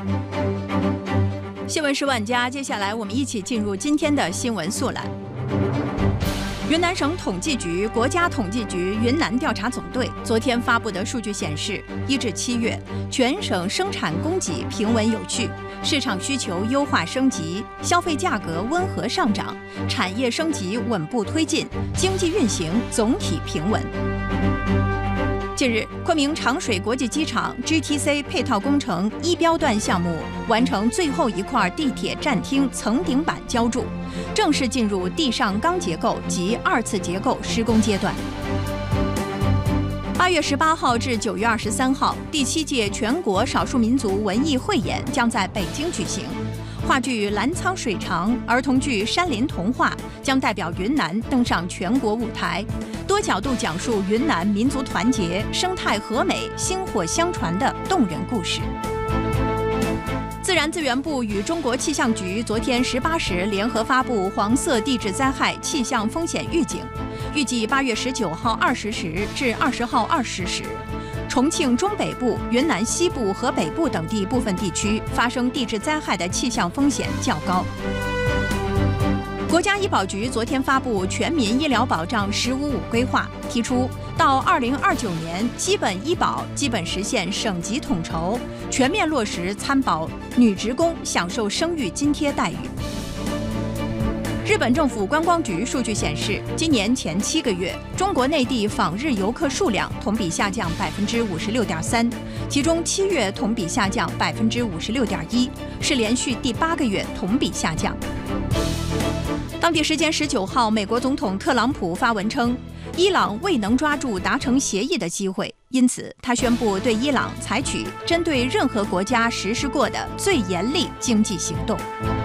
新闻10万加，接下来我们一起进入今天的新闻速览。云南省统计局、国家统计局云南调查总队昨天发布的数据显示，1至7月，全省生产供给平稳有序，市场需求优化升级，消费价格温和上涨，产业升级稳步推进，经济运行总体平稳。近日，昆明长水国际机场 GTC 配套工程1标段项目完成最后一块地铁站厅层顶板浇筑，正式进入地上钢结构及2次结构施工阶段。8月18号至9月23号，第7届全国少数民族文艺汇演将在北京举行。话剧《澜沧水长》、儿童剧《山林童话》将代表云南登上全国舞台，多角度讲述云南民族团结、生态和美、薪火相传的动人故事。自然资源部与中国气象局昨天18时联合发布黄色地质灾害气象风险预警，预计8月19号20时至20号20时。重庆中北部、云南西部和北部等地部分地区发生地质灾害的气象风险较高。国家医保局昨天发布全民医疗保障“15+5”规划，提出到2029年，基本医保基本实现省级统筹，全面落实参保女职工享受生育津贴待遇。日本政府观光局数据显示，今年前7个月，中国内地访日游客数量同比下降56.3%，其中7月同比下降56.1%，是连续第8个月同比下降。当地时间19号，美国总统特朗普发文称，伊朗未能抓住达成协议的机会，因此他宣布对伊朗采取针对任何国家实施过的最严厉经济行动。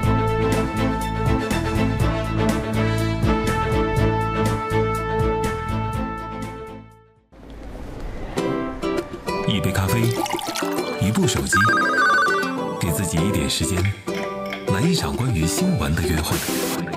一杯咖啡，一部手机，给自己一点时间，来一场关于新闻的约会。